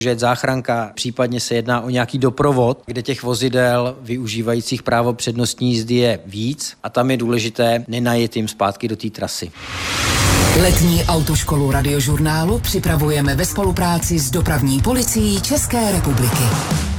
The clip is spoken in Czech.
že záchranka, případně se jedná o nějaký doprovod, kde těch vozidel využívajících právo přednostní jízdy je víc a tam je důležité nenajet jim zpátky do té trasy. Letní autoškolu Radiožurnálu připravujeme ve spolupráci s Dopravní policií České republiky.